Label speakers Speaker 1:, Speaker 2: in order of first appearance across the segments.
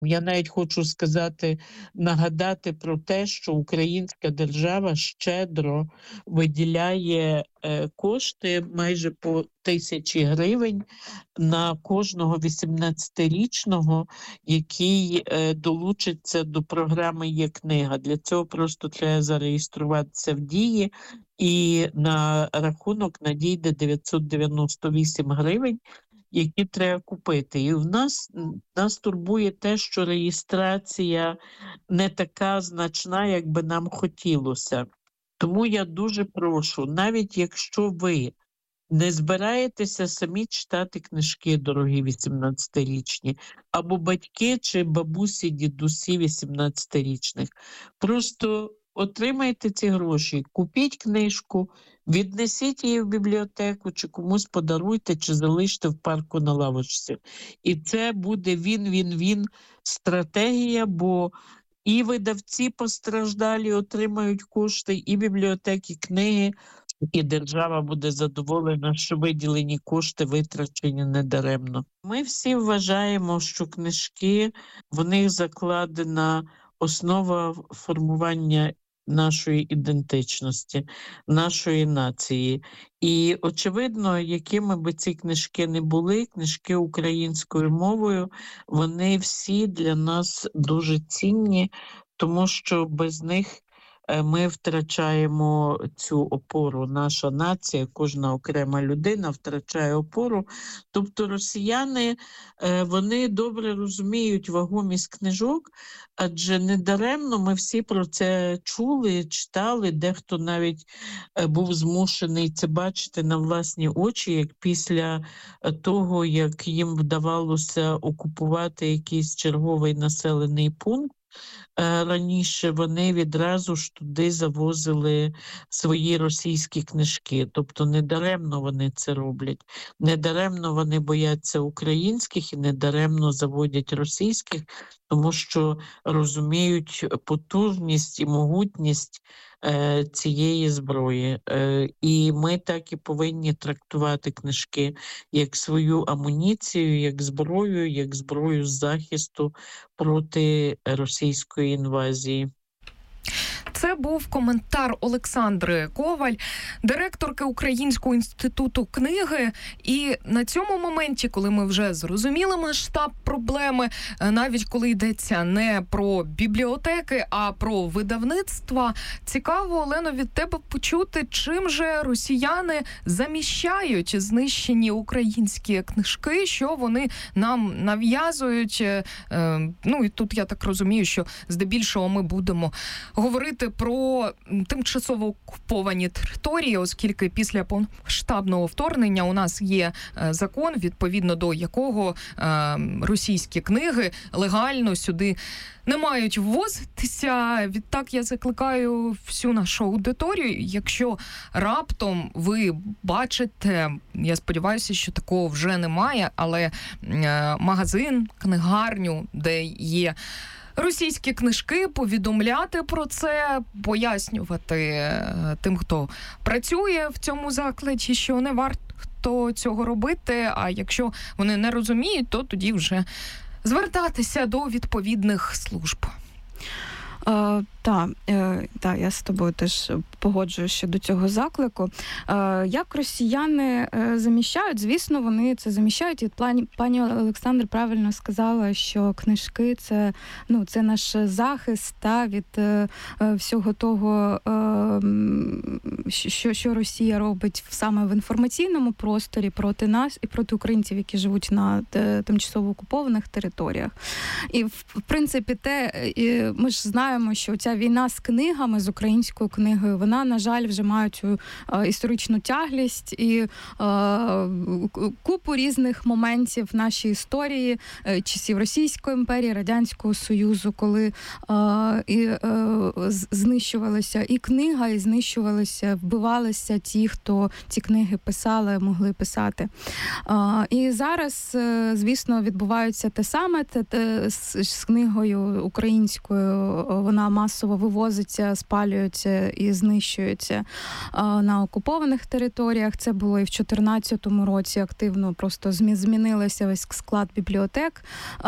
Speaker 1: Я навіть хочу сказати, нагадати про те, що українська держава щедро виділяє кошти майже по 1000 гривень на кожного 18-річного, який долучиться до програми «Є книга». Для цього просто треба зареєструватися в Дії, і на рахунок надійде 998 гривень, які треба купити. І нас турбує те, що реєстрація не така значна, як би нам хотілося. Тому я дуже прошу, навіть якщо ви не збираєтеся самі читати книжки, дорогі 18-річні, або батьки чи бабусі, дідусі 18-річних, просто отримайте ці гроші, купіть книжку, віднесіть її в бібліотеку, чи комусь подаруйте, чи залиште в парку на лавочці. І це буде він-він-він стратегія, бо і видавці постраждалі отримають кошти, і бібліотеки, книги, і держава буде задоволена, що виділені кошти витрачені недаремно. Ми всі вважаємо, що книжки, в них закладена основа формування нашої ідентичності, нашої нації. І, очевидно, якими би ці книжки не були, книжки українською мовою, вони всі для нас дуже цінні, тому що без них ми втрачаємо цю опору. Наша нація, кожна окрема людина втрачає опору. Тобто росіяни, вони добре розуміють вагомість книжок, адже недаремно ми всі про це чули, читали, дехто навіть був змушений це бачити на власні очі, як після того, як їм вдавалося окупувати якийсь черговий населений пункт, раніше вони відразу ж туди завозили свої російські книжки. Тобто недаремно вони це роблять. Недаремно вони бояться українських і недаремно заводять російських, тому що розуміють потужність і могутність цієї зброї. І ми так і повинні трактувати книжки як свою амуніцію, як зброю захисту проти російської інвазії.
Speaker 2: Це був коментар Олександри Коваль, директорки Українського інституту книги. І на цьому моменті, коли ми вже зрозуміли масштаб проблеми, навіть коли йдеться не про бібліотеки, а про видавництва, цікаво, Олено, від тебе почути, чим же росіяни заміщають знищені українські книжки, що вони нам нав'язують. Ну і тут я так розумію, що здебільшого ми будемо говорити про тимчасово окуповані території, оскільки після повномасштабного вторгнення у нас є закон, відповідно до якого російські книги легально сюди не мають ввозитися. Відтак я закликаю всю нашу аудиторію, якщо раптом ви бачите, я сподіваюся, що такого вже немає, але магазин, книгарню, де є російські книжки, повідомляти про це, пояснювати тим, хто працює в цьому закладі, що не варто цього робити, а якщо вони не розуміють, то тоді вже звертатися до відповідних служб.
Speaker 3: Так, я з тобою теж погоджуюся щодо цього заклику. Як росіяни заміщають? Звісно, вони це заміщають. І пані Олександра правильно сказала, що книжки – це наш захист від всього того, що Росія робить саме в інформаційному просторі проти нас і проти українців, які живуть на тимчасово окупованих територіях. І, в принципі, ми ж знаємо, що ця війна з книгами, з українською книгою, вона, на жаль, вже має цю історичну тяглість і купу різних моментів в нашій історії, часів Російської імперії, Радянського Союзу, коли знищувалася і книга, і знищувалися, вбивалися ті, хто ці книги писали, могли писати. І зараз, звісно, відбувається те саме з книгою українською вона масово вивозиться, спалюється і знищується на окупованих територіях. Це було і в 2014 році. Активно просто змінилося весь склад бібліотек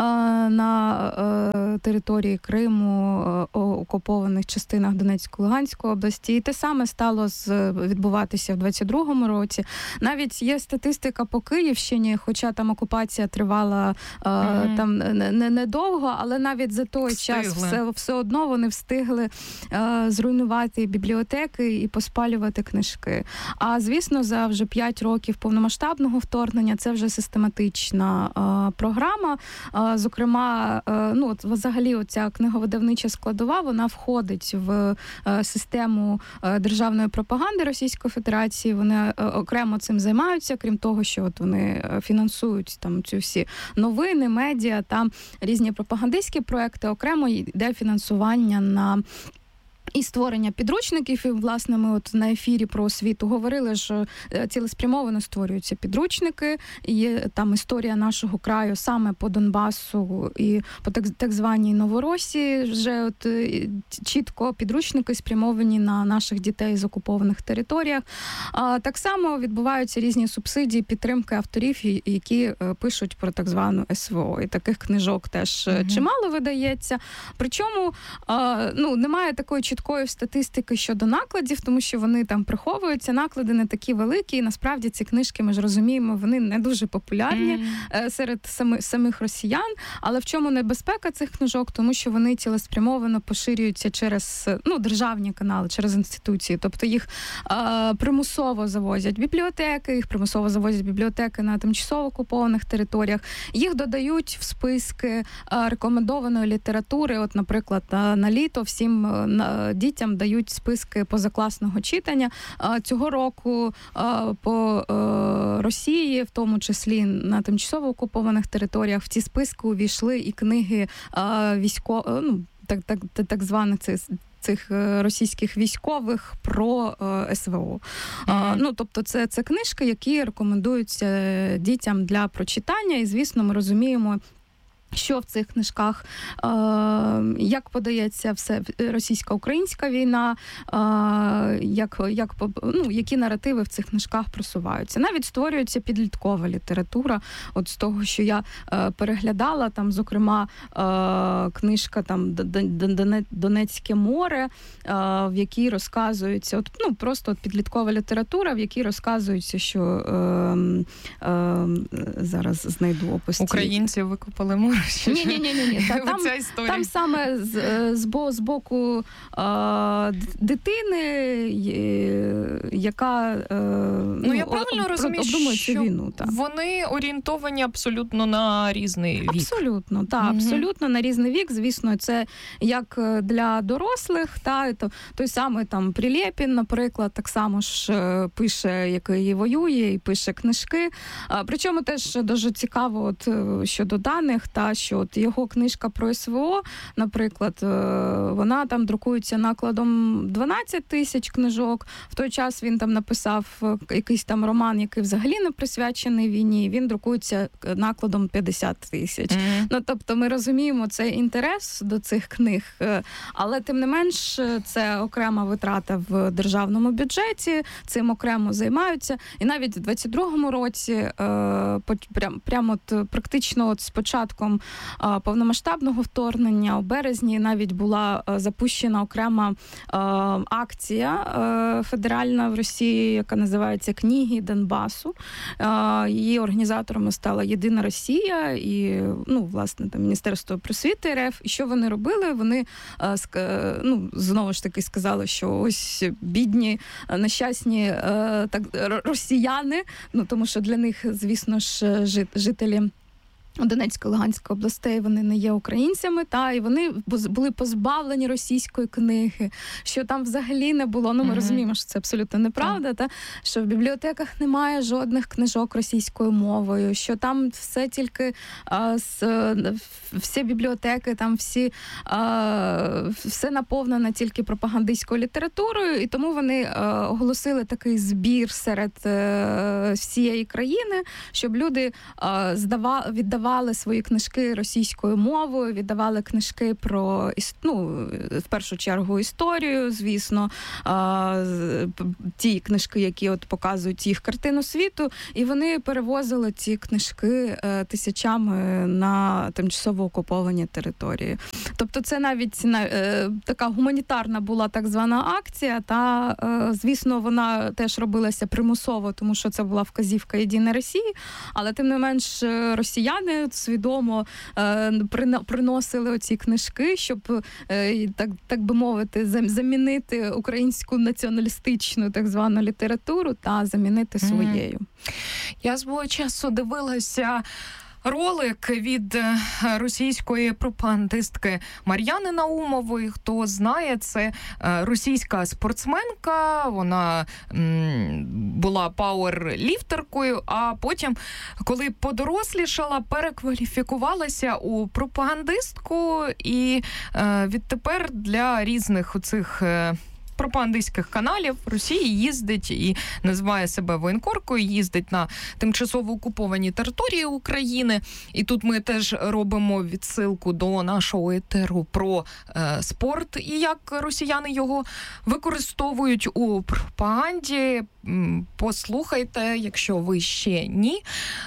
Speaker 3: на території Криму, окупованих частинах Донецької, Луганської області. І те саме стало відбуватися в 2022 році. Навіть є статистика по Київщині, хоча там окупація тривала там недовго, але навіть за той час все одно вони встигли зруйнувати бібліотеки і поспалювати книжки. А, звісно, за вже 5 років повномасштабного вторгнення це вже систематична програма. Зокрема, взагалі оця книговидавнича складова, вона входить в систему державної пропаганди Російської Федерації. Вони окремо цим займаються, крім того, що от вони фінансують там ці всі новини, медіа, там різні пропагандистські проекти, окремо йде фінансування на і створення підручників. І, власне, ми от на ефірі про освіту говорили, що цілеспрямовано створюються підручники. Є там історія нашого краю саме по Донбасу і по так званій Новоросії. Вже от чітко підручники спрямовані на наших дітей з окупованих територіях. Так само відбуваються різні субсидії, підтримки авторів, які пишуть про так звану СВО. І таких книжок теж чимало видається. Причому, немає такої чіткої статистики щодо накладів, тому що вони там приховуються, наклади не такі великі, і насправді ці книжки, ми ж розуміємо, вони не дуже популярні серед самих росіян. Але в чому небезпека цих книжок? Тому що вони цілеспрямовано поширюються через державні канали, через інституції. Тобто їх примусово завозять бібліотеки, їх примусово завозять бібліотеки на тимчасово окупованих територіях, їх додають в списки рекомендованої літератури. От, наприклад, на літо всім дітям дають списки позакласного читання. Цього року по Росії, в тому числі на тимчасово окупованих територіях, в ці списки увійшли і книги так званих цих російських військових про СВО. Тобто це книжки, які рекомендуються дітям для прочитання. І, звісно, ми розуміємо, що в цих книжках, як подається все російсько-українська війна, які наративи в цих книжках просуваються. Навіть створюється підліткова література. От з того, що я переглядала, там, зокрема, книжка там «Донецьке море», в якій розказується, просто підліткова література, в якій розказується, що зараз знайду опис.
Speaker 2: Українці викопали море.
Speaker 3: Ні. Там саме з боку дитини, яка
Speaker 2: я правильно розумію, що війну, вони орієнтовані абсолютно на різний вік.
Speaker 3: Абсолютно, так, абсолютно на різний вік. Звісно, це як для дорослих, той самий там Прилєпін, наприклад, так само ж пише, який воює, і пише книжки. Причому теж дуже цікаво от щодо даних, що от його книжка про СВО, наприклад, вона там друкується накладом 12 тисяч книжок. В той час він там написав якийсь там роман, який взагалі не присвячений війні, він друкується накладом 50 тисяч. Тобто ми розуміємо цей інтерес до цих книг, але тим не менш це окрема витрата в державному бюджеті, цим окремо займаються. І навіть в 22-му році, прямо практично от з початком повномасштабного вторгнення у березні навіть була запущена окрема акція федеральна в Росії, яка називається «Книги Донбасу». Її організаторами стала «Єдина Росія» і, власне, там Міністерство просвіти РФ. І що вони робили? Вони, знову ж таки сказали, що ось бідні, нещасні росіяни, тому що для них, звісно ж, жителі Донецької, Луганської областей, вони не є українцями, і вони були позбавлені російської книги, що там взагалі не було, ми розуміємо, що це абсолютно неправда, що в бібліотеках немає жодних книжок російською мовою, що там все тільки, всі бібліотеки, там все наповнено тільки пропагандистською літературою, і тому вони оголосили такий збір серед всієї країни, щоб люди віддавали віддавали свої книжки російською мовою, віддавали книжки про, в першу чергу, історію, звісно, ті книжки, які от показують їх картину світу, і вони перевозили ці книжки тисячами на тимчасово окуповані території. Тобто це навіть така гуманітарна була так звана акція, та, звісно, вона теж робилася примусово, тому що це була вказівка «Єдиної Росії», але тим не менш росіяни свідомо приносили оці книжки, щоб, так би мовити, замінити українську націоналістичну так звану літературу та замінити своєю.
Speaker 2: Я свого часу дивилася ролик від російської пропагандистки Мар'яни Наумової. Хто знає, це російська спортсменка, вона була пауерліфтеркою, а потім, коли подорослішала, перекваліфікувалася у пропагандистку і відтепер для різних оцих пропагандистських каналів Росії їздить і називає себе воєнкоркою, їздить на тимчасово окуповані території України. І тут ми теж робимо відсилку до нашого етеру про спорт і як росіяни його використовують у пропаганді. Послухайте, якщо ви ще ні.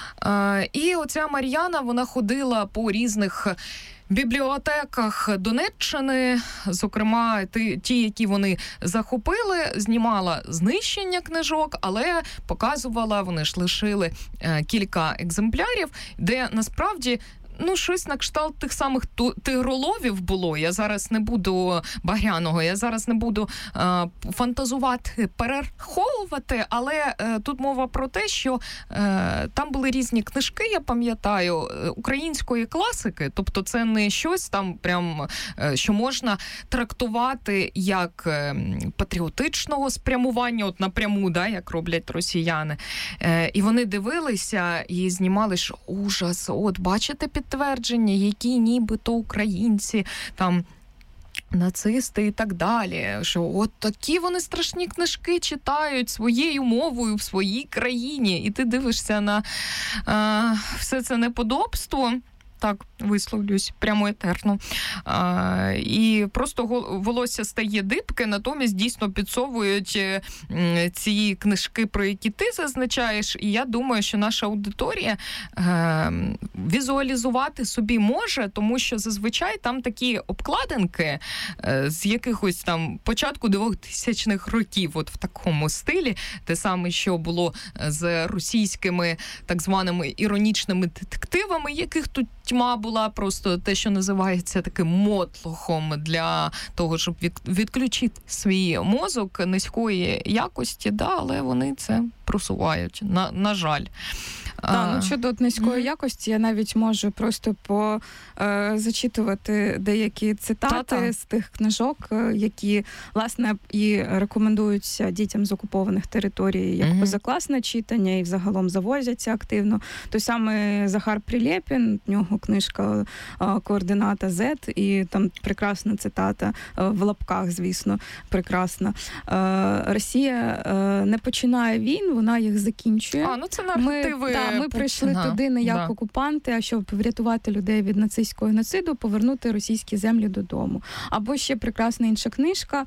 Speaker 2: І оця Мар'яна, вона ходила по різних бібліотеках Донеччини, зокрема ті, які вони захопили, знімала знищення книжок, але показувала, вони ж лишили кілька екземплярів, де насправді щось на кшталт тих самих тигроловів було. Я зараз не буду Багряного, я зараз не буду фантазувати, перераховувати, але тут мова про те, що там були різні книжки, я пам'ятаю, української класики, тобто це не щось там прям, що можна трактувати як патріотичного спрямування, от напряму, да, як роблять росіяни. І вони дивилися і знімали, що ужас, от бачите підтвердження, які нібито українці, там, нацисти і так далі, що от такі вони страшні книжки читають своєю мовою в своїй країні, і ти дивишся на все це неподобство, так висловлюсь прямо етерно, і просто волосся стає дибке, натомість дійсно підсовують ці книжки, про які ти зазначаєш, і я думаю, що наша аудиторія візуалізувати собі може, тому що зазвичай там такі обкладинки з якихось там початку 2000-х років, от в такому стилі, те саме, що було з російськими так званими іронічними детективами, яких тут тьма була, просто те, що називається таким мотлохом для того, щоб відключити свій мозок низької якості, да, але вони це просувають, на жаль.
Speaker 3: Так, щодо низької якості, я навіть можу просто зачитувати деякі цитати з тих книжок, які, власне, і рекомендуються дітям з окупованих територій як позакласне читання, і взагалом завозяться активно. Той самий Захар Прилєпін, в нього книжка «Координата Z», і там прекрасна цитата, в лапках, звісно, прекрасна. Росія не починає війн, вона їх закінчує.
Speaker 2: Це наративи.
Speaker 3: Ми прийшли туди не як окупанти, а щоб врятувати людей від нацистського геноциду, повернути російські землі додому. Або ще прекрасна інша книжка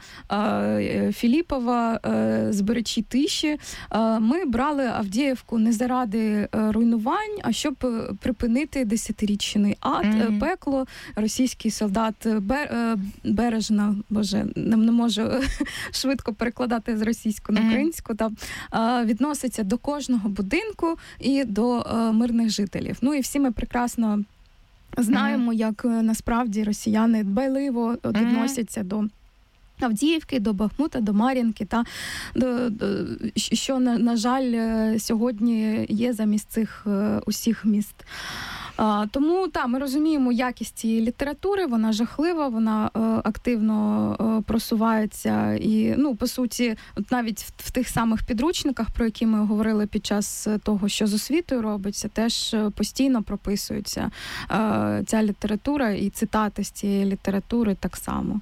Speaker 3: Філіпова «Зберечі тиші». Ми брали Авдіївку не заради руйнувань, а щоб припинити десятирічний ад, пекло. Російський солдат Бережна, не можу швидко перекладати з російську на українську, відноситься до кожного будинку і до мирних жителів. І всі ми прекрасно знаємо, як насправді росіяни дбайливо відносяться до Авдіївки, до Бахмута, до Мар'їнки, що, на жаль, сьогодні є замість цих усіх міст. Тому, ми розуміємо якість цієї літератури, вона жахлива, вона активно просувається і, по суті, навіть в тих самих підручниках, про які ми говорили під час того, що з освітою робиться, теж постійно прописується ця література і цитати з цієї літератури так само.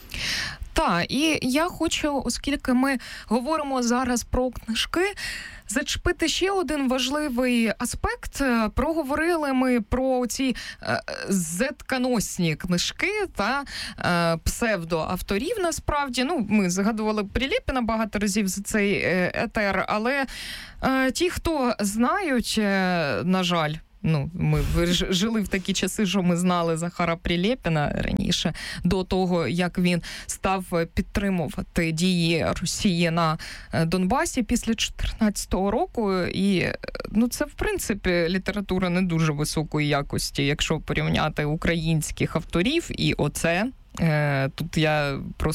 Speaker 2: Так, і я хочу, оскільки ми говоримо зараз про книжки, зачепити ще один важливий аспект. Проговорили ми про ці зетконосні книжки та псевдоавторів, насправді. Ну, ми згадували Прилєпіна багато разів за цей етер, але ті, хто знають, на жаль, ми жили в такі часи, що ми знали Захара Прилєпіна раніше, до того, як він став підтримувати дії Росії на Донбасі після 2014 року. І, це, в принципі, література не дуже високої якості, якщо порівняти українських авторів і оце. Тут я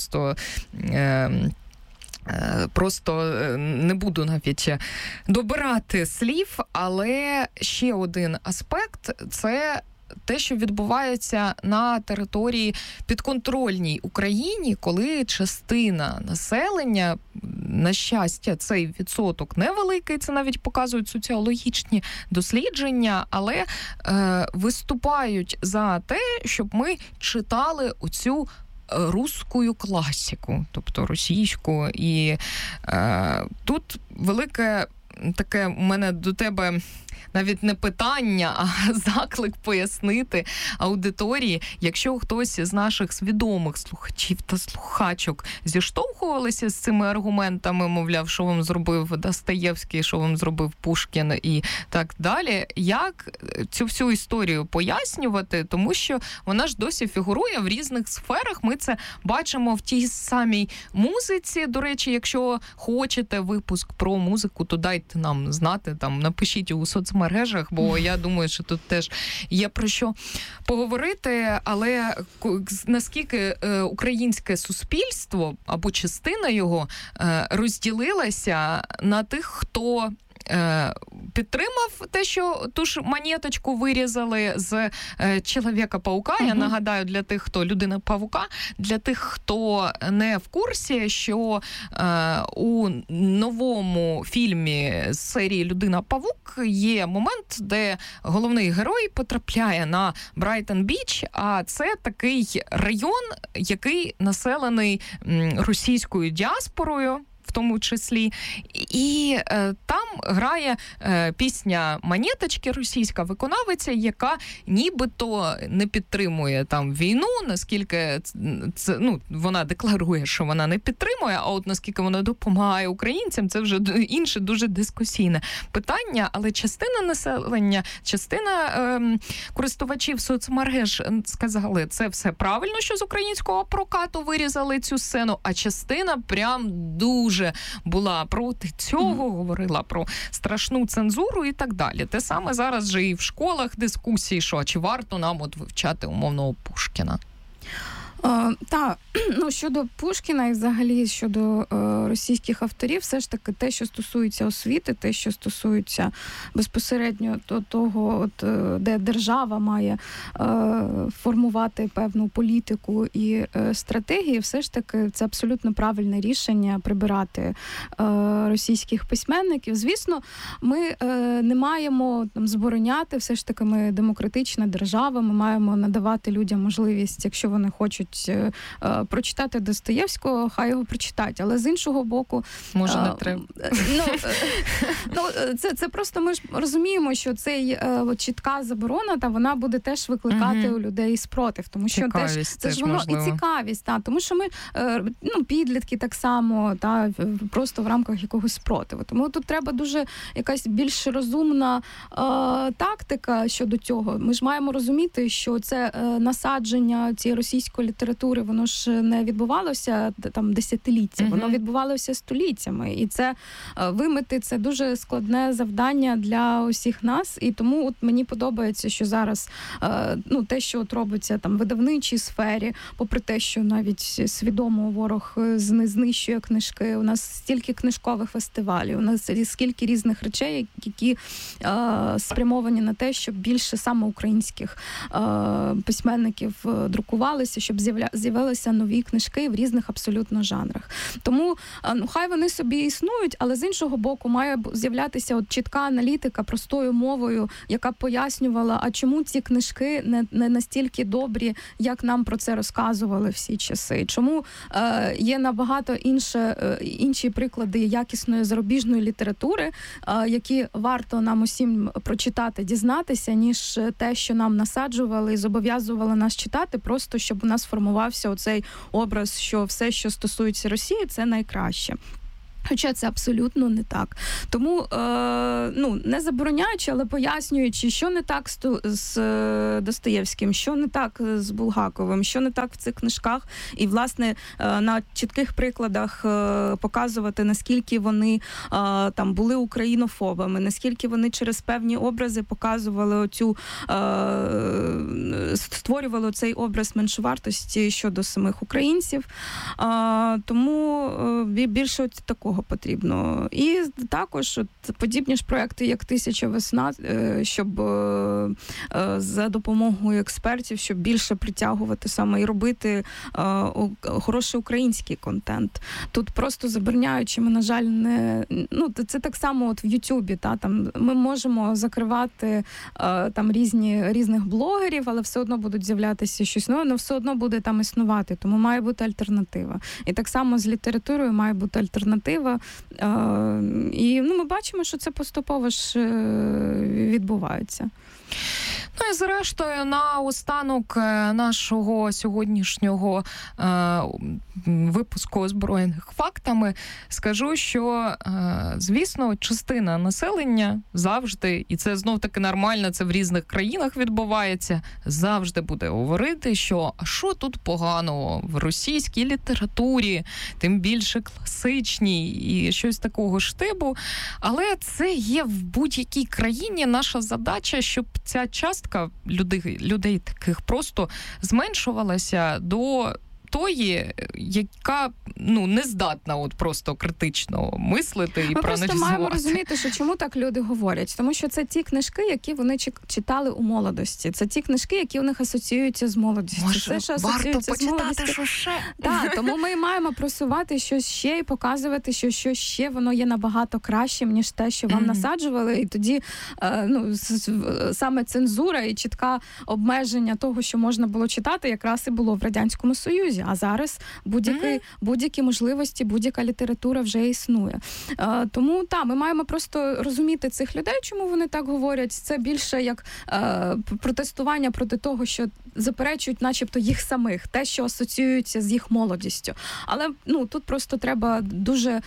Speaker 2: просто не буду навіть добирати слів, але ще один аспект – це те, що відбувається на території підконтрольній Україні, коли частина населення, на щастя, цей відсоток невеликий, це навіть показують соціологічні дослідження, але виступають за те, щоб ми читали оцю русскую класику, тобто російську. І тут велике таке у мене до тебе навіть не питання, а заклик пояснити аудиторії, якщо хтось з наших свідомих слухачів та слухачок зіштовхувалися з цими аргументами, мовляв, що вам зробив Достоєвський, що вам зробив Пушкін і так далі, як цю всю історію пояснювати, тому що вона ж досі фігурує в різних сферах. Ми це бачимо в тій самій музиці. До речі, якщо хочете випуск про музику, то дайте нам знати, там напишіть у соцмережах, бо я думаю, що тут теж є про що поговорити, але наскільки українське суспільство або частина його розділилася на тих, хто підтримав те, що ту ж монеточку вирізали з Чоловіка-паука. Я нагадаю, для тих, хто Людина-павука, для тих, хто не в курсі, що у новому фільмі з серії Людина-павук є момент, де головний герой потрапляє на Брайтон-Біч, а це такий район, який населений російською діаспорою, в тому числі. І там грає пісня «Монеточки», російська виконавиця, яка нібито не підтримує там війну, наскільки це, вона декларує, що вона не підтримує, а от наскільки вона допомагає українцям, це вже інше дуже дискусійне питання, але частина населення, частина користувачів соцмереж сказали, це все правильно, що з українського прокату вирізали цю сцену, а частина прям дуже була проти цього, говорила про страшну цензуру і так далі. Те саме зараз же і в школах дискусії, що чи варто нам вивчати умовного Пушкіна.
Speaker 3: Так, щодо Пушкіна і взагалі щодо російських авторів, все ж таки те, що стосується освіти, те, що стосується безпосередньо того, де держава має формувати певну політику і стратегії, все ж таки це абсолютно правильне рішення прибирати російських письменників. Звісно, ми не маємо забороняти, все ж таки ми демократична держава, ми маємо надавати людям можливість, якщо вони хочуть прочитати Достоєвського, хай його прочитають. Але з іншого боку...
Speaker 2: Може, не треба.
Speaker 3: Це просто ми ж розуміємо, що цей чітка заборона, вона буде теж викликати у людей спротив. Тому що це ж воно можливо. І цікавість. Тому що ми, підлітки так само, просто в рамках якогось спротиву. Тому тут треба дуже якась більш розумна тактика щодо цього. Ми ж маємо розуміти, що це насадження цієї російської літератури, воно ж не відбувалося там десятиліття, воно відбувалося століттями. І це вимити, це дуже складне завдання для усіх нас. І тому мені подобається, що зараз те, що робиться там в видавничій сфері, попри те, що навіть свідомо ворог знищує книжки, у нас стільки книжкових фестивалів, у нас скільки різних речей, які спрямовані на те, щоб більше саме українських письменників друкувалися, щоб з'явилися нові книжки в різних абсолютно жанрах. Тому хай вони собі існують, але з іншого боку має з'являтися от чітка аналітика простою мовою, яка пояснювала, а чому ці книжки не настільки добрі, як нам про це розказували всі часи. Чому є набагато інші приклади якісної зарубіжної літератури, які варто нам усім прочитати, дізнатися, ніж те, що нам насаджували і зобов'язували нас читати, просто щоб у нас формувався оцей образ, що все, що стосується Росії, це найкраще. Хоча це абсолютно не так. Тому, не забороняючи, але пояснюючи, що не так з Достоєвським, що не так з Булгаковим, що не так в цих книжках. І, власне, на чітких прикладах показувати, наскільки вони там були українофобами, наскільки вони через певні образи показували створювали цей образ меншовартості щодо самих українців. Тому більше от такого потрібно. І також подібні ж проекти, як «1000 весна», щоб за допомогою експертів, щоб більше притягувати саме і робити хороший український контент. Тут просто забороняючи, ми, на жаль, не... це так само от в Ютубі, там ми можемо закривати там різних блогерів, але все одно будуть з'являтися щось нове, але все одно буде там існувати, тому має бути альтернатива. І так само з літературою має бути альтернатива. І ми бачимо, що це поступово ж відбувається.
Speaker 2: Ну і зрештою, на останок нашого сьогоднішнього випуску «Озброєних фактами» скажу, що, звісно, частина населення завжди, і це знов-таки нормально, це в різних країнах відбувається, завжди буде говорити, що що тут поганого в російській літературі, тим більше класичній і щось такого штибу. Але це є в будь-якій країні наша задача, щоб ця частка людей таких просто зменшувалася до тої, яка не здатна от просто критично мислити і проаналізувати.
Speaker 3: Ми просто маємо розуміти, що чому так люди говорять. Тому що це ті книжки, які вони читали у молодості. Це ті книжки, які у них асоціюються з молодістю.
Speaker 2: Може, варто почитати, що ще?
Speaker 3: Так, тому ми маємо просувати щось ще і показувати, що щось ще воно є набагато кращим, ніж те, що вам насаджували. І тоді саме цензура і чітке обмеження того, що можна було читати, якраз і було в Радянському Союзі. А зараз будь-які можливості, будь-яка література вже існує. Тому, ми маємо просто розуміти цих людей, чому вони так говорять. Це більше як протестування проти того, що заперечують начебто їх самих, те, що асоціюється з їх молодістю. Але тут просто треба дуже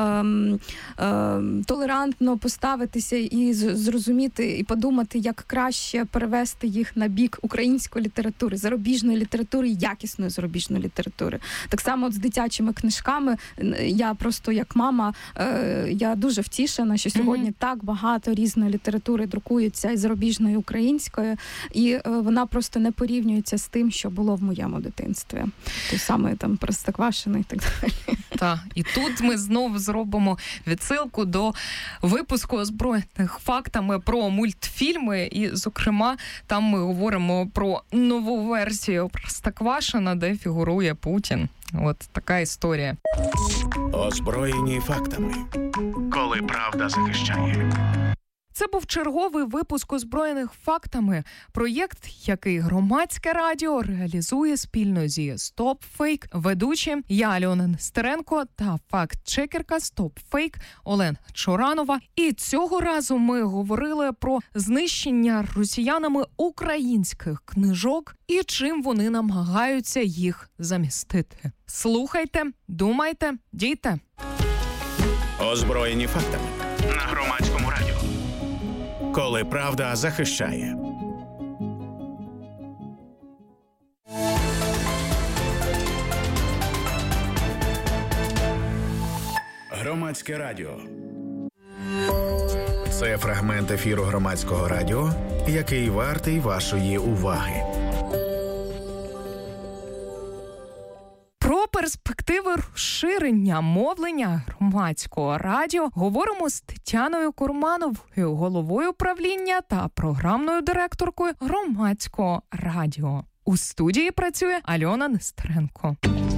Speaker 3: толерантно поставитися і зрозуміти, і подумати, як краще перевести їх на бік української літератури, зарубіжної літератури, якісної зарубіжної літератури. Так само от з дитячими книжками. Я просто як мама, я дуже втішена, що сьогодні так багато різної літератури друкується і зарубіжної, і української, і вона просто не порівнюється з тим, що було в моєму дитинстві. Той самий там Простоквашино і так далі.
Speaker 2: Так, і тут ми знову зробимо відсилку до випуску «Озброєних фактами» про мультфільми, і, зокрема, там ми говоримо про нову версію Простоквашино, де фігурує Путін. От така історія.
Speaker 4: Озброєні фактами. Коли правда захищає.
Speaker 2: Це був черговий випуск «Озброєних фактами», проєкт, який Громадське радіо реалізує спільно зі StopFake, ведучі я, Альона Нестеренко, та факт-чекерка StopFake Олена Чоранова. І цього разу ми говорили про знищення росіянами українських книжок і чим вони намагаються їх замістити. Слухайте, думайте, дійте.
Speaker 4: Озброєні фактами на Громадському радіо. Коли правда захищає. Громадське радіо. Це фрагмент ефіру Громадського радіо, який вартий вашої уваги.
Speaker 2: Про перспективи розширення мовлення Громадського радіо говоримо з Тетяною Курмановою, головою правління та програмною директоркою Громадського радіо. У студії працює Альона Нестеренко.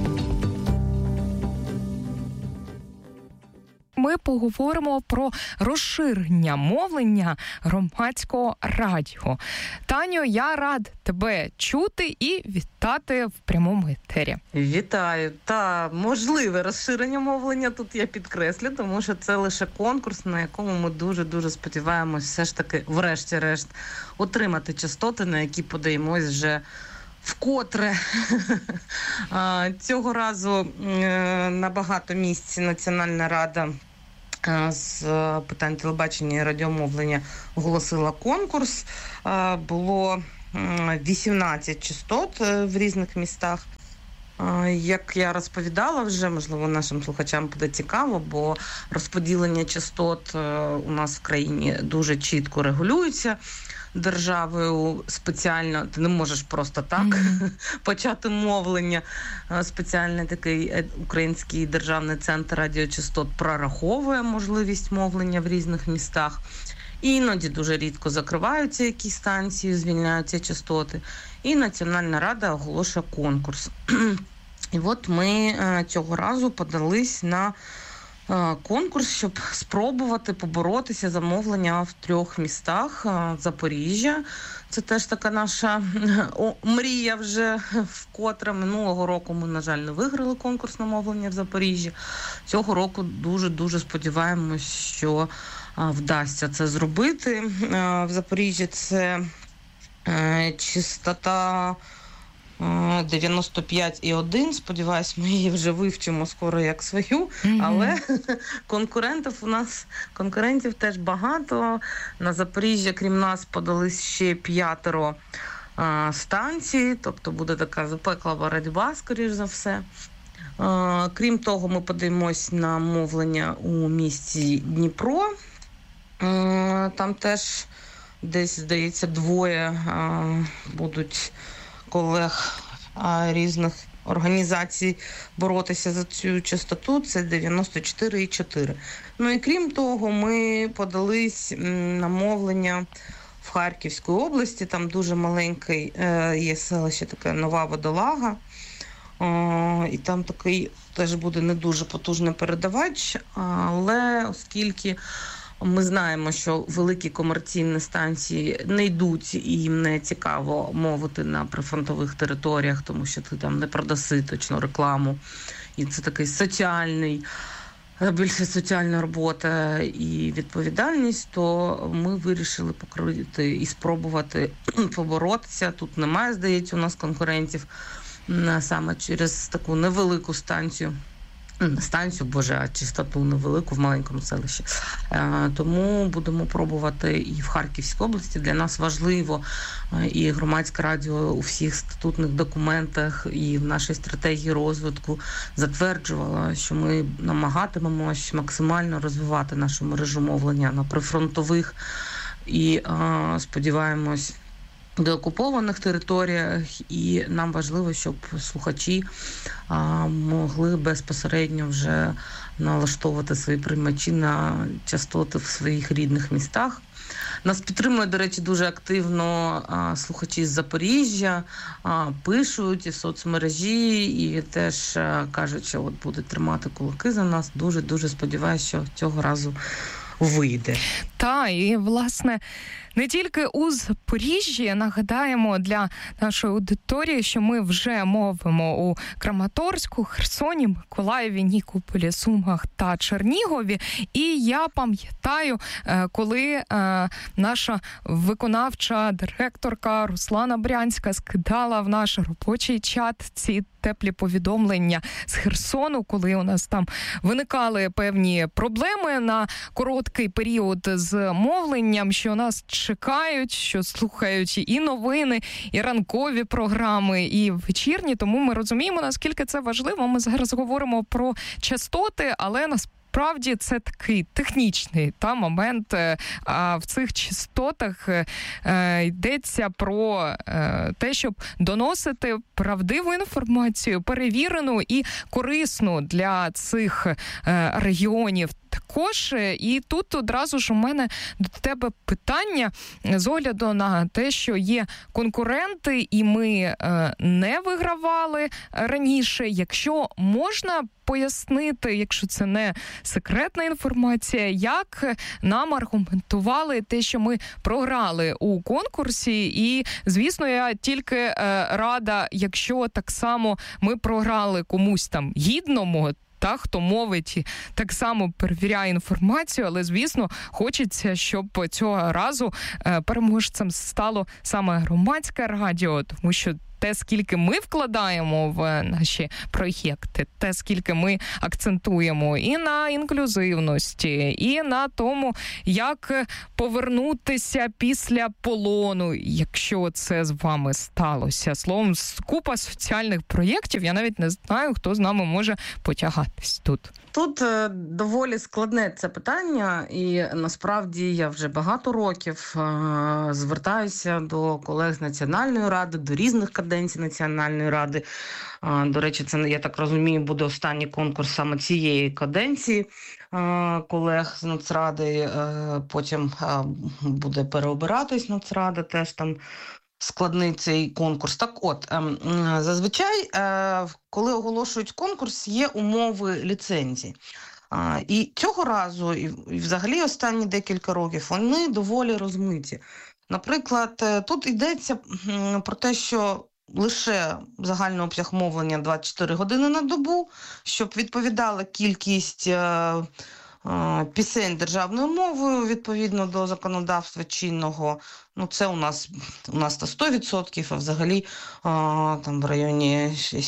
Speaker 2: Ми поговоримо про розширення мовлення громадського радіо. Таню, я рад тебе чути і вітати в прямому етері.
Speaker 5: Вітаю. Та можливе розширення мовлення тут я підкреслю, тому що це лише конкурс, на якому ми дуже-дуже сподіваємось все ж таки врешті-решт отримати частоти, на які подаємось вже вкотре. Цього разу на багато місць Національна рада з питань телебачення і радіомовлення оголосила конкурс. Було 18 частот в різних містах. Як я розповідала вже, можливо, нашим слухачам буде цікаво, бо розподілення частот у нас в країні дуже чітко регулюється державою спеціально. Ти не можеш просто так почати мовлення. Спеціальний такий Український державний центр радіочастот прораховує можливість мовлення в різних містах. Іноді дуже рідко закриваються якісь станції, звільняються частоти. І Національна рада оголошує конкурс. І от ми цього разу подались на конкурс, щоб спробувати поборотися за мовлення в 3 містах. Запоріжжя, це теж така наша мрія вже вкотре. Минулого року ми, на жаль, не виграли конкурс на мовлення в Запоріжжі. Цього року дуже-дуже сподіваємось, що вдасться це зробити. В Запоріжжі це частота 95,1. Сподіваюсь, ми її вже вивчимо скоро як свою, але конкурентів теж багато. На Запоріжжя, крім нас, подались ще 5 станцій, тобто буде така запекла боротьба, скоріш за все. Крім того, ми подаємось на мовлення у місті Дніпро. Там теж десь, здається, 2 будуть колег різних організацій боротися за цю частоту. Це 94,4. Ну і крім того, ми подались на мовлення в Харківській області. Там дуже маленький є селище, таке Нова Водолага. І там такий теж буде не дуже потужний передавач, але оскільки ми знаємо, що великі комерційні станції не йдуть і їм не цікаво мовити на прифронтових територіях, тому що ти там не продаси точно рекламу. І це такий більше соціальна робота і відповідальність, то ми вирішили покрити і спробувати поборотися. Тут немає, здається, у нас конкурентів саме через таку невелику частоту невелику в маленькому селищі. Тому будемо пробувати і в Харківській області. Для нас важливо, і громадське радіо у всіх статутних документах і в нашій стратегії розвитку затверджувало, що ми намагатимемось максимально розвивати нашу мережу мовлення на прифронтових і сподіваємось деокупованих територіях, і нам важливо, щоб слухачі могли безпосередньо вже налаштовувати свої приймачі на частоти в своїх рідних містах. Нас підтримують, до речі, дуже активно слухачі з Запоріжжя, пишуть і в соцмережі, і теж кажуть, що от будуть тримати кулаки за нас. Дуже-дуже сподіваюся, що цього разу вийде.
Speaker 2: Та, і, власне, не тільки у Запоріжжі, нагадаємо для нашої аудиторії, що ми вже мовимо у Краматорську, Херсоні, Миколаєві, Нікополі, Сумах та Чернігові. І я пам'ятаю, коли наша виконавча директорка Руслана Брянська скидала в наш робочий чат ці теплі повідомлення з Херсону, коли у нас там виникали певні проблеми на короткий період з мовленням, що нас чекають, що слухають і новини, і ранкові програми, і вечірні. Тому ми розуміємо, наскільки це важливо. Ми зараз говоримо про частоти, але насправді це такий технічний момент. А в цих частотах йдеться про те, щоб доносити правдиву інформацію, перевірену і корисну для цих регіонів. також. І тут одразу ж у мене до тебе питання з огляду на те, що є конкуренти, і ми не вигравали раніше. Якщо можна пояснити, якщо це не секретна інформація, як нам аргументували те, що ми програли у конкурсі. І, звісно, я тільки рада, якщо так само ми програли комусь там гідному, хто мовить, так само перевіряє інформацію, але, звісно, хочеться, щоб цього разу переможцем стало саме громадське радіо, тому що те, скільки ми вкладаємо в наші проєкти, те, скільки ми акцентуємо і на інклюзивності, і на тому, як повернутися після полону, якщо це з вами сталося. Словом, купа соціальних проєктів, я навіть не знаю, хто з нами може потягатись тут.
Speaker 5: Тут доволі складне це питання, і насправді я вже багато років звертаюся до колег з Національної ради, до різних каденцій Національної ради. До речі, це, я так розумію, буде останній конкурс саме цієї каденції колег з Нацради, потім буде переобиратись Нацрада, теж там складний цей конкурс. Так от, зазвичай, коли оголошують конкурс, є умови ліцензії. І цього разу, і взагалі останні декілька років, вони доволі розмиті. Наприклад, тут йдеться про те, що лише загальний обсяг мовлення 24 години на добу, щоб відповідала кількість пісень державною мовою відповідно до законодавства чинного. Ну, це у нас то 100%, а взагалі там в районі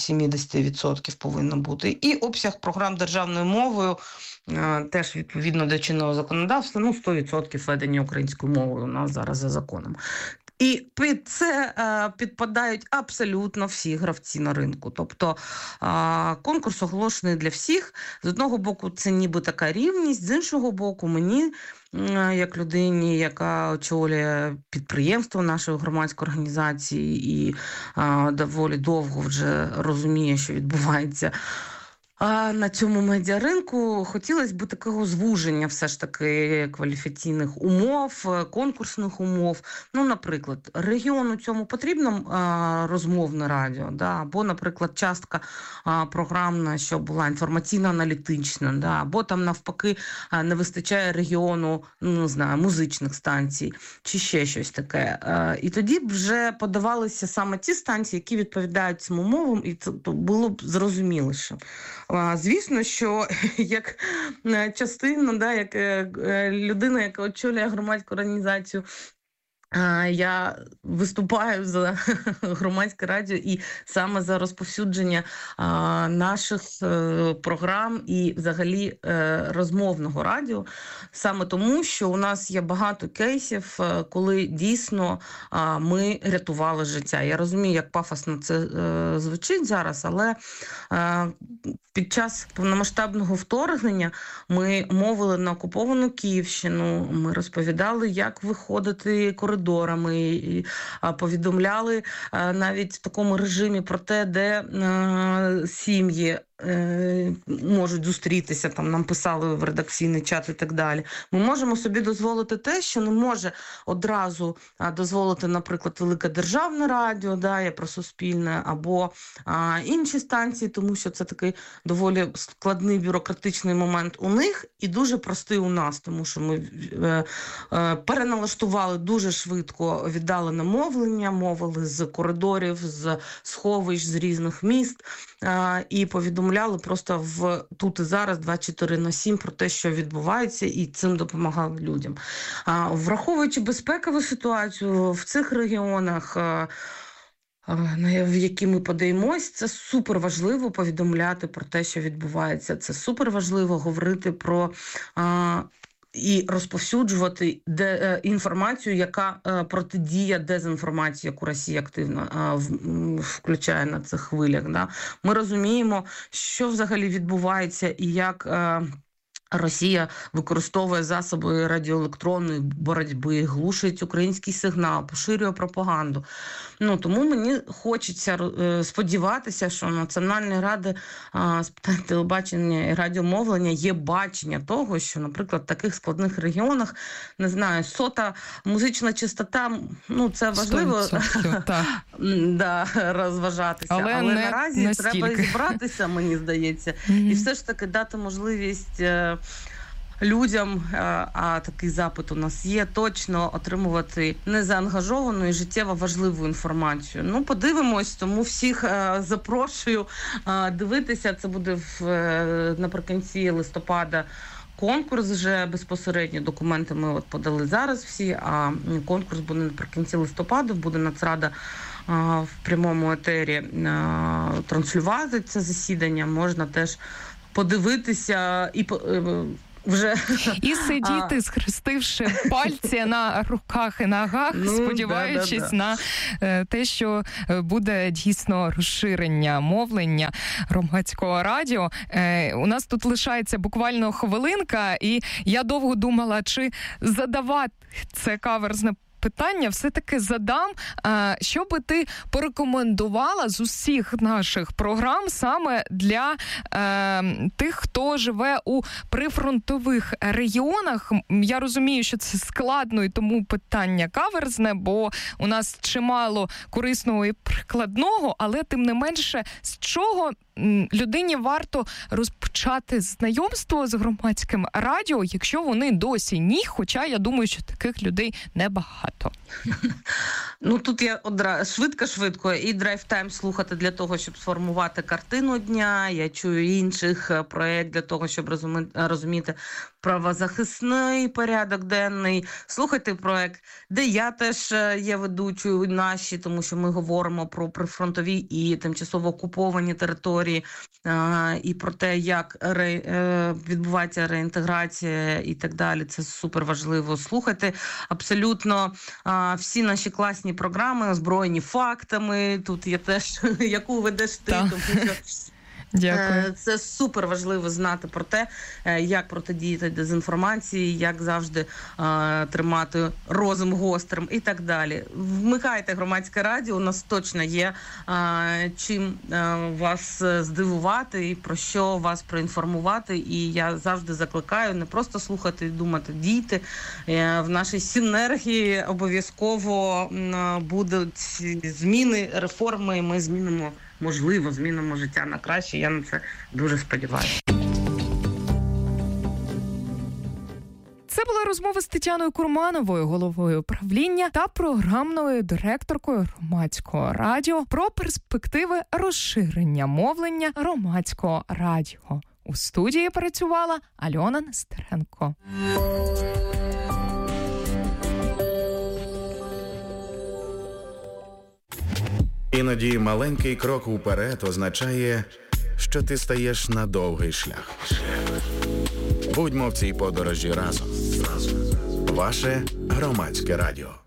Speaker 5: 70% повинно бути. І обсяг програм державною мовою теж відповідно до чинного законодавства, 100% ведення українською мовою у нас зараз за законом. І під це підпадають абсолютно всі гравці на ринку. Тобто конкурс оголошений для всіх. З одного боку, це ніби така рівність, з іншого боку, мені, як людині, яка очолює підприємство нашої громадської організації і доволі довго вже розуміє, що відбувається на цьому медіаринку, хотілося б такого звуження все ж таки кваліфікаційних умов, конкурсних умов. Наприклад, регіону цьому потрібно розмовне радіо, або, наприклад, частка програмна, що була інформаційно-аналітична, або там навпаки не вистачає регіону, музичних станцій, чи ще щось таке. І тоді б вже подавалися саме ті станції, які відповідають цим умовам, і це було б зрозуміліше. Звісно, що як частина, як людина, яка очолює громадську організацію, я виступаю за громадське радіо і саме за розповсюдження наших програм і взагалі розмовного радіо. Саме тому, що у нас є багато кейсів, коли дійсно ми рятували життя. Я розумію, як пафосно це звучить зараз, але під час повномасштабного вторгнення ми мовили на окуповану Київщину, ми розповідали, як виходити коридорами, і повідомляли навіть в такому режимі про те, де сім'ї можуть зустрітися, там нам писали в редакційний чат і так далі. Ми можемо собі дозволити те, що не може одразу дозволити, наприклад, Велике Державне радіо, я про Суспільне, або інші станції, тому що це такий доволі складний бюрократичний момент у них і дуже простий у нас, тому що ми переналаштували дуже швидко віддалене мовлення, мовили з коридорів, з сховищ, з різних міст і повідомляли просто тут і зараз 24/7 про те, що відбувається, і цим допомагали людям. Враховуючи безпекову ситуацію в цих регіонах, в які ми подаємось, це супер важливо повідомляти про те, що відбувається. Це супер важливо говорити про і розповсюджувати інформацію, яка протидіє дезінформації, яку Росія активно включає на цих хвилях. Ми розуміємо, що взагалі відбувається і як Росія використовує засоби радіоелектронної боротьби, глушить український сигнал, поширює пропаганду. Тому мені хочеться сподіватися, що Національної ради з питань телебачення і радіомовлення є бачення того, що, наприклад, в таких складних регіонах, не знаю, 100-та музична чистота, це важливо розважатися. Але наразі треба і зібратися, мені здається, і все ж таки дати можливість людям, а такий запит у нас є, точно отримувати незаангажовану і життєво важливу інформацію. Подивимось, тому всіх запрошую дивитися. Це буде наприкінці листопада конкурс вже безпосередньо. Документи ми подали зараз всі, а конкурс буде наприкінці листопада, буде Нацрада в прямому етері транслювати це засідання. Можна теж подивитися
Speaker 2: і сидіти, схрестивши пальці на руках і ногах, сподіваючись на те, що буде дійсно розширення мовлення громадського радіо. У нас тут лишається буквально хвилинка, і я довго думала, чи задавати це каверзне питання все-таки задам. Що би ти порекомендувала з усіх наших програм саме для тих, хто живе у прифронтових регіонах? Я розумію, що це складно, і тому питання каверзне, бо у нас чимало корисного і прикладного, але тим не менше, з чого людині варто розпочати знайомство з громадським радіо, якщо вони досі ні, хоча я думаю, що таких людей небагато.
Speaker 5: Тут я швидко і драйв-тайм слухати для того, щоб сформувати картину дня. Я чую інших проєктів для того, щоб розуміти правозахисний порядок денний. Слухайте проєкт, де я теж є ведучою наші, тому що ми говоримо про прифронтові і тимчасово окуповані території, і про те, як відбувається реінтеграція і так далі. Це супер важливо. Слухайте абсолютно всі наші класні програми, озброєні фактами. Тут є теж, яку ведеш ти, тому що
Speaker 2: дякую.
Speaker 5: Це супер важливо знати про те, як протидіяти дезінформації, як завжди тримати розум гострим і так далі. Вмикайте громадське радіо, у нас точно є чим вас здивувати і про що вас проінформувати. І я завжди закликаю не просто слухати і думати, дійте. В нашій синергії обов'язково будуть зміни, реформи, і ми змінимо життя на краще. Я на це дуже сподіваюся.
Speaker 2: Це була розмова з Тетяною Курмановою, головою управління та програмною директоркою громадського радіо про перспективи розширення мовлення громадського радіо. У студії працювала Альона Нестеренко.
Speaker 4: Іноді маленький крок уперед означає, що ти стаєш на довгий шлях. Будьмо в цій подорожі разом. Ваше громадське радіо.